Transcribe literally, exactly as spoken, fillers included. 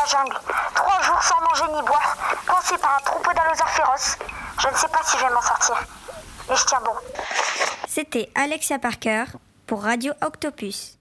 jungle. Trois jours sans manger ni boire, coincé par un troupeau d'allosaures féroces. Je ne sais pas si je vais m'en sortir. Mais je tiens bon. C'était Alexia Parker pour Radio Octopus.